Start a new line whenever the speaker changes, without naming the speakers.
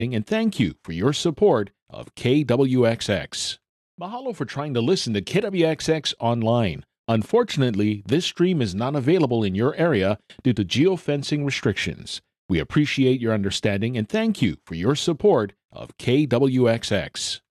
and thank you for your support of KWXX. Mahalo for trying to listen to KWXX online. Unfortunately, this stream is not available in your area due to geofencing restrictions. We appreciate your understanding and thank you for your support of KWXX.